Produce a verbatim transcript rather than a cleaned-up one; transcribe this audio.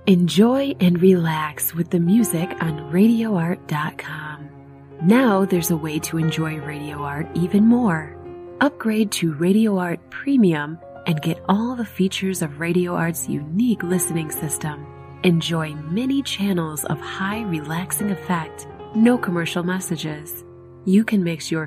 Enjoy and relax with the music on radio art dot com. Now there's a way to enjoy Radio Art even more. Upgrade to Radio Art Premium and get all the features of Radio Art's unique listening system. Enjoy many channels of high relaxing effect, no commercial messages. You can mix your